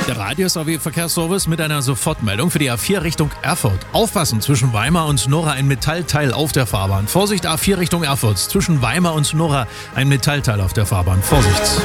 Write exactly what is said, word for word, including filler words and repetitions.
Der Radius A W Verkehrsservice mit einer Sofortmeldung für die A vier Richtung Erfurt. Aufpassen, zwischen Weimar und Nora ein Metallteil auf der Fahrbahn. Vorsicht, A vier Richtung Erfurt. Zwischen Weimar und Nora ein Metallteil auf der Fahrbahn. Vorsicht.